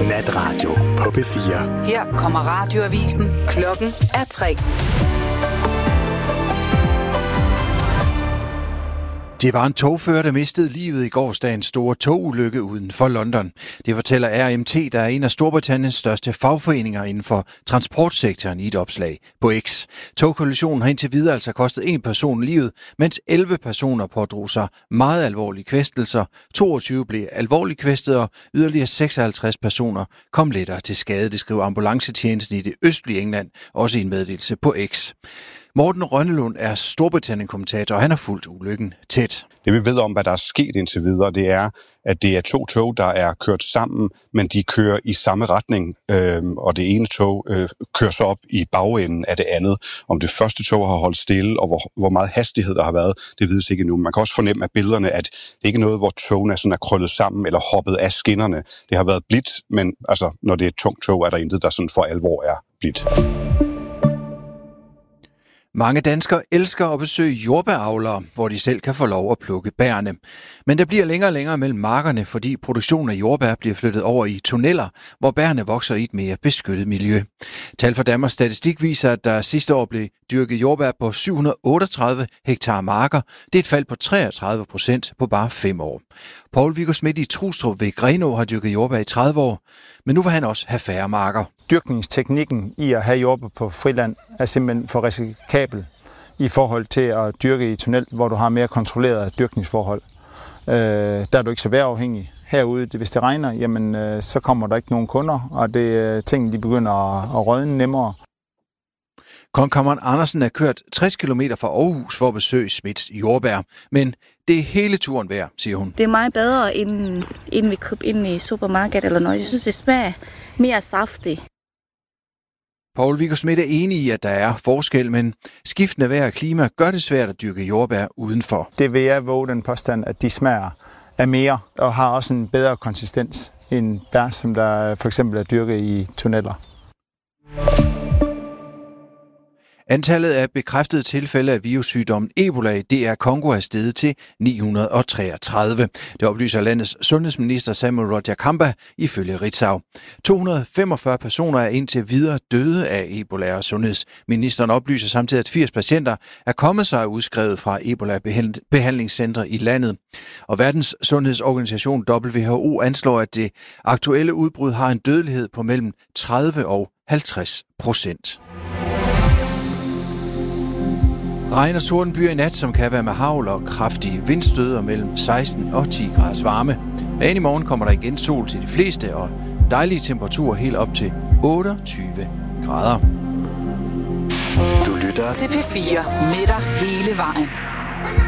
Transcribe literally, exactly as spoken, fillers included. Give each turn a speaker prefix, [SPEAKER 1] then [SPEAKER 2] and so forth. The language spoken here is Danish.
[SPEAKER 1] Natradio på P fire.
[SPEAKER 2] Her kommer radioavisen. Klokken er tre.
[SPEAKER 3] Det var en togfører, der mistede livet i gårsdagens store togulykke uden for London. Det fortæller R M T, der er en af Storbritanniens største fagforeninger inden for transportsektoren, i et opslag på X. Togkollisionen har indtil videre altså kostet en person livet, mens elleve personer pådrog sig meget alvorlige kvæstelser. toogtyve blev alvorligt kvæstet, og yderligere seksoghalvtreds personer kom lettere til skade, det skriver ambulancetjenesten i det østlige England, også i en meddelelse på X. Morten Rønnelund er Storbritannien-kommentator, og han har fulgt ulykken tæt.
[SPEAKER 4] Det vi ved om, hvad der er sket indtil videre, det er, at det er to tog, der er kørt sammen, men de kører i samme retning, øh, og det ene tog øh, kører så op i bagenden af det andet. Om det første tog har holdt stille, og hvor, hvor meget hastighed der har været, det vides ikke endnu. Man kan også fornemme af billederne, at det ikke er noget, hvor togene er, sådan er krøllet sammen eller hoppet af skinnerne. Det har været blidt, men altså, når det er et tungt tog, er der intet, der sådan for alvor er blidt.
[SPEAKER 3] Mange danskere elsker at besøge jordbæravlere, hvor de selv kan få lov at plukke bærene. Men der bliver længere og længere mellem markerne, fordi produktionen af jordbær bliver flyttet over i tunneller, hvor bærene vokser i et mere beskyttet miljø. Tal fra Danmarks Statistik viser, at der sidste år blev dyrket jordbær på syv hundrede og otteogtredive hektar marker. Det er et fald på treogtredive procent på bare fem år. Poul Viggo Schmidt i Trustrup ved Grenaa har dyrket jordbær i tredive år, men nu vil han også have færre marker.
[SPEAKER 5] Dyrkningsteknikken i at have jordbær på friland er simpelthen for risikabel i forhold til at dyrke i tunnel, hvor du har mere kontrollerede dyrkningsforhold. Øh, der er du ikke så vejrafhængig. Herude, hvis det regner, jamen, øh, så kommer der ikke nogen kunder, og det tingene de begynder at, at rådne nemmere.
[SPEAKER 3] Kong Cameron Andersen er kørt tres kilometer fra Aarhus for at besøge Smiths jordbær, men det er hele turen værd, siger hun.
[SPEAKER 6] Det er meget bedre, end, end vi køber ind i supermarkedet eller noget. Jeg synes, det smager mere saftigt.
[SPEAKER 3] Poul Viggo Schmidt er enig i, at der er forskel, men skiftende vejr og klima gør det svært at dyrke jordbær udenfor.
[SPEAKER 5] Det vil jeg våge den påstand, at de smager af mere og har også en bedre konsistens end bær, som der for eksempel er dyrket i tunneller.
[SPEAKER 3] Antallet af bekræftede tilfælde af virussygdommen Ebola i D R Congo er steget til ni hundrede og treogtredive. Det oplyser landets sundhedsminister Samuel Roger-Kamba ifølge Ritzau. to hundrede og femogfyrre personer er indtil videre døde af Ebola, og sundhedsministeren oplyser samtidig, at firs patienter er kommet sig udskrevet fra Ebola-behandlingscentre i landet. Og Verdens Sundhedsorganisation W H O anslår, at det aktuelle udbrud har en dødelighed på mellem tredive og halvtreds procent. Regn og tordenbyger i nat, som kan være med hagl og kraftige vindstøder mellem seksten og ti graders varme. Men i morgen kommer der igen sol til de fleste, og dejlige temperaturer helt op til otteogtyve grader.
[SPEAKER 1] Du lytter
[SPEAKER 2] til P fire med dig hele vejen.